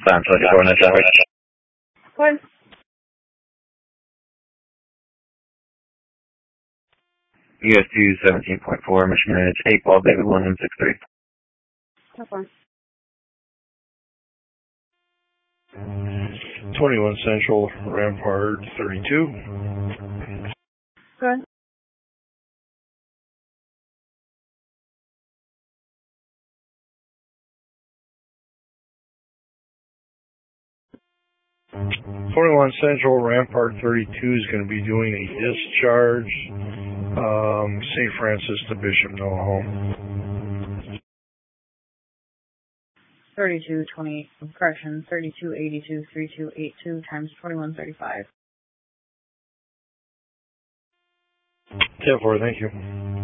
time, 24 minutes out. What? US 217.4, Mission Ridge, 8 Ball, David William 63. How far? 21 Central, Rampart 32. Go ahead. Central, Rampart 32 is going to be doing a discharge, St. Francis to Bishop No Home. 3220, correction, 3282, 3282 times 2135. 10-4, thank you.